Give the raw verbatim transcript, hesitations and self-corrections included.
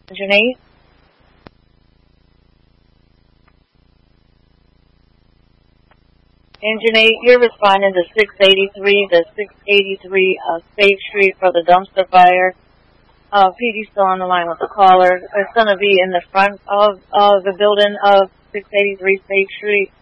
Engine eight? Engine eight, you're responding to six eighty-three, the six eighty-three uh, State Street for the dumpster fire. Uh, P D's still on the line with the caller. It's going to be in the front of uh, the building of six eighty-three State Street.